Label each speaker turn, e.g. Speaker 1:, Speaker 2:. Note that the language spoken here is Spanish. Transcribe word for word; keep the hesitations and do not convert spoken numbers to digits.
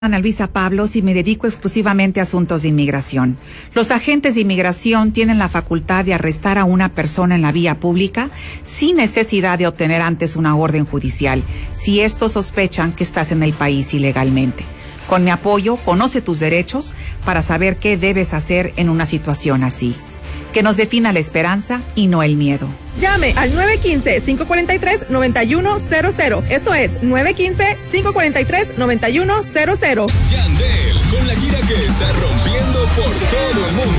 Speaker 1: Ana Luisa Pablos y me dedico exclusivamente a asuntos de inmigración. Los agentes de inmigración tienen la facultad de arrestar a una persona en la vía pública sin necesidad de obtener antes una orden judicial, si estos sospechan que estás en el país ilegalmente. Con mi apoyo, conoce tus derechos para saber qué debes hacer en una situación así. Que nos defina la esperanza y no el miedo.
Speaker 2: Llame al nueve uno cinco, cinco cuatro tres, nueve uno cero cero. Eso es nueve uno cinco, cinco cuatro tres, nueve uno cero cero.
Speaker 3: Yandel, con la gira que está rompiendo por todo el mundo.